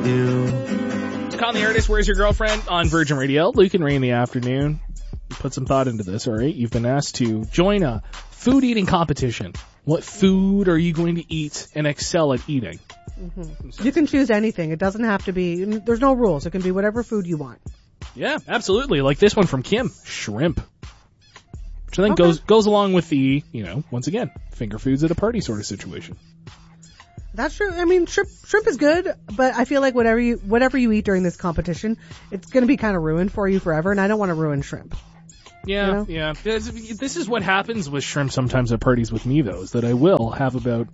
do. Conley Artist, Where's Your Girlfriend? On Virgin Radio. Luke and Ray in the afternoon. Put some thought into this, all right? You've been asked to join a food eating competition. What food are you going to eat and excel at eating? Mm-hmm. You can choose anything. It doesn't have to be, there's no rules. It can be whatever food you want. Yeah, absolutely. Like this one from Kim, shrimp. Which I think goes along with the, once again, finger foods at a party sort of situation. That's true. I mean, shrimp is good, but I feel like whatever you eat during this competition, it's going to be kind of ruined for you forever, and I don't want to ruin shrimp. Yeah, yeah. This is what happens with shrimp sometimes at parties with me, though, is that I will have about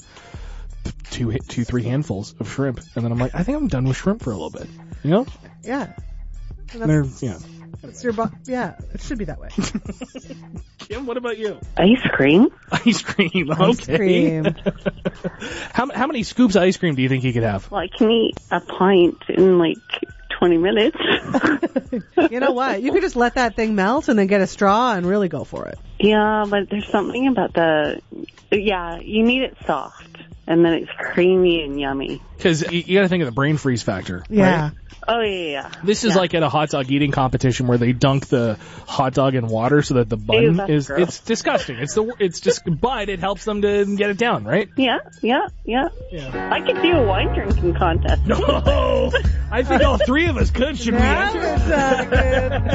3 handfuls of shrimp, and then I'm like, I think I'm done with shrimp for a little bit. Yeah. It's your yeah, it should be that way. Kim, what about you? Ice cream. Ice cream. Okay. Ice cream. How many scoops of ice cream do you think you could have? Well, I can eat a pint in like 20 minutes. You know what? You could just let that thing melt and then get a straw and really go for it. Yeah, but there's something about you need it soft. And then it's creamy and yummy. Because you got to think of the brain freeze factor. Yeah. Right? Oh, yeah. This is like at a hot dog eating competition where they dunk the hot dog in water so that the bun is... gross. It's disgusting. But it helps them to get it down, right? Yeah. I could do a wine drinking contest. No! I think all 3 of us could. Should we enter? That was good.